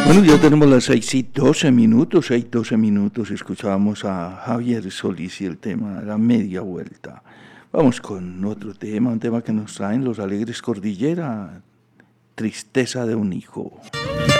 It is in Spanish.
Bueno, ya tenemos las 6:12, 6:12. Escuchábamos a Javier Solís y el tema La Media Vuelta. Vamos con otro tema, un tema que nos traen los Alegres Cordillera, Tristeza de un hijo.